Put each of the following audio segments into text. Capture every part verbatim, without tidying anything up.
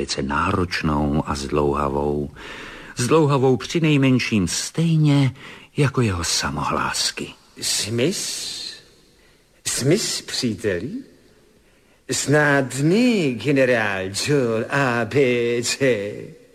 velice náročnou a zdlouhavou. Zdlouhavou přinejmenším stejně jako jeho samohlásky. Smys? Smys, příteli? Snad my, generál John A B C.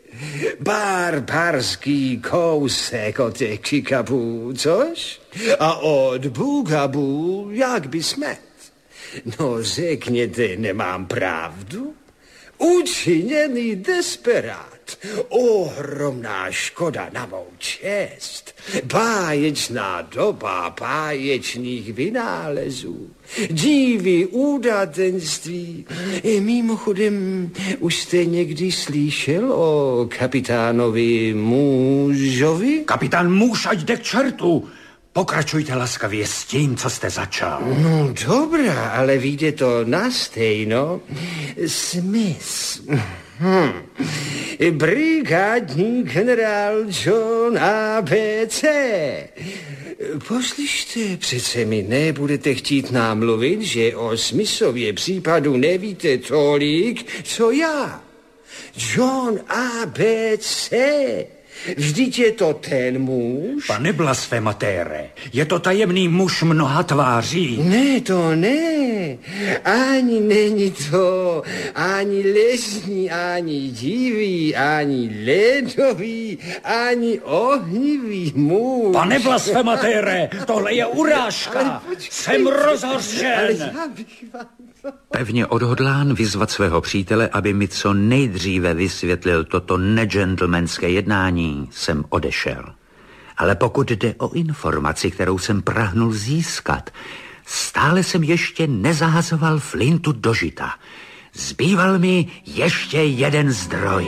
Barbarský kousek od těch kikabů, což? A od bugabů, jak by smet? No řekněte, nemám pravdu? Učiněný desperát, ohromná škoda na mou čest, báječná doba báječných vynálezů, divy údatenství. Mimochodem, už jste někdy slyšel o kapitánovi Můžovi? Kapitán Můž, ať jde k čertu! Pokračujte laskavě s tím, co jste začal. No dobrá, ale vyjde to na stejno. Smys. Hm. Brigádní generál John A B C. Poslyšte, přece mi nebudete chtít nám mluvit, že o Smysově případu nevíte tolik, co já. John A B C. Vždyť je to ten muž. Pane blasfematére, je to tajemný muž mnoha tváří. Ne, to ne. Ani není to ani lesní, ani divý, ani ledový, ani ohnivý muž. Pane blasfematére, tohle je urážka. Jsem rozhořčen. Pevně odhodlán vyzvat svého přítele, aby mi co nejdříve vysvětlil toto negentlemanské jednání, jsem odešel. Ale pokud jde o informaci, kterou jsem prahnul získat, stále jsem ještě nezahazoval flintu do žita. Zbýval mi ještě jeden zdroj.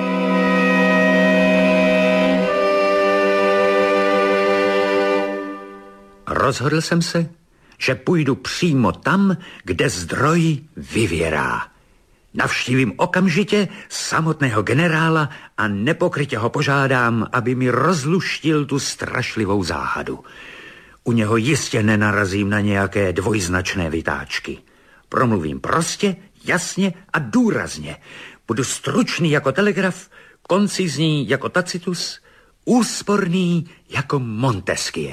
Rozhodl jsem se, že půjdu přímo tam, kde zdroj vyvěrá. Navštívím okamžitě samotného generála a nepokrytě ho požádám, aby mi rozluštil tu strašlivou záhadu. U něho jistě nenarazím na nějaké dvojznačné vytáčky. Promluvím prostě, jasně a důrazně. Budu stručný jako telegraf, koncizní jako Tacitus, úsporný jako Montesquieu.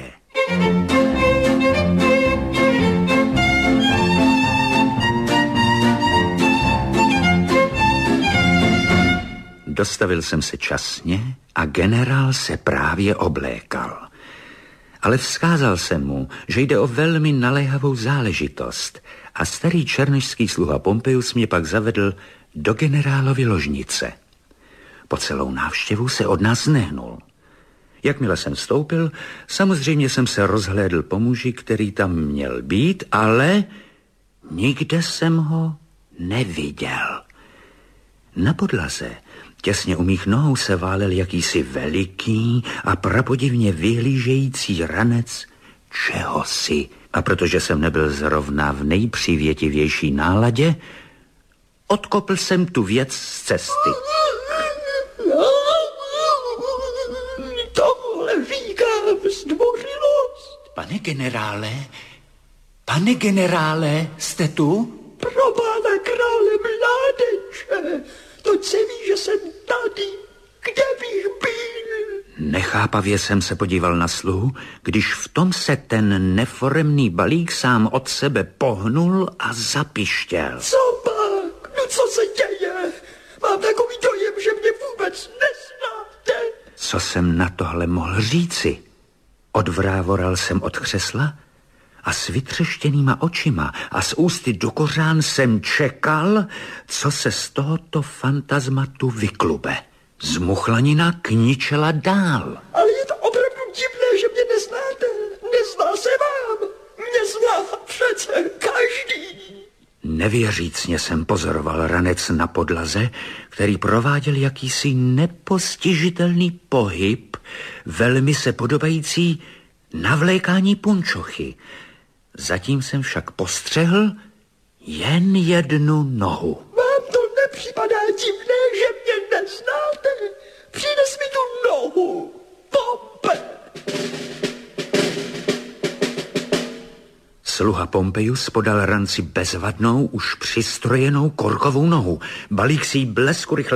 Dostavil jsem se časně a generál se právě oblékal. Ale vzkázal jsem mu, že jde o velmi naléhavou záležitost a starý černošský sluha Pompejus mě pak zavedl do generálovy ložnice. Po celou návštěvu se od nás nehnul. Jakmile jsem vstoupil, samozřejmě jsem se rozhlédl po muži, který tam měl být, ale nikde jsem ho neviděl. Na podlaze těsně u mých nohou se válel jakýsi veliký a prapodivně vyhlížející ranec čehosi. A protože jsem nebyl zrovna v nejpřívětivější náladě, odkopl jsem tu věc z cesty. Tohle říkám zdvořilost. Pane generále, pane generále, jste tu? Pro pána krále mládeče, toť se ví, že jsem tady. Kde bych byl? Nechápavě jsem se podíval na sluhu, když v tom se ten neforemný balík sám od sebe pohnul a zapištěl. Co pak? No co se děje? Mám takový dojem, že mě vůbec neznáte. Co jsem na tohle mohl říci? Odvrávoral jsem od křesla a s vytřeštěnýma očima a s ústy do kořán jsem čekal, co se z tohoto fantasmatu vyklube. Zmuchlanina kničela dál. Ale je to opravdu divné, že mě neznáte. Nezná se vám. Mě zná přece každý. Nevěřícně jsem pozoroval ranec na podlaze, který prováděl jakýsi nepostižitelný pohyb, velmi se podobající navlékání punčochy. Zatím jsem však postřehl jen jednu nohu. Vám to nepřipadá divné, že mě neznáte? Přines mi tu nohu, Pompe. Sluha Pompejus podal ranci bezvadnou, už přistrojenou korkovou nohu. Balík si jí blesku rychle